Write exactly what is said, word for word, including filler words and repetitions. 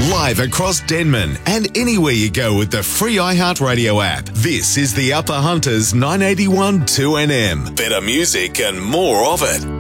live across Denman and anywhere you go with the free iHeartRadio app. This is the Upper Hunters nine eighty-one two N M. Better music and more of it.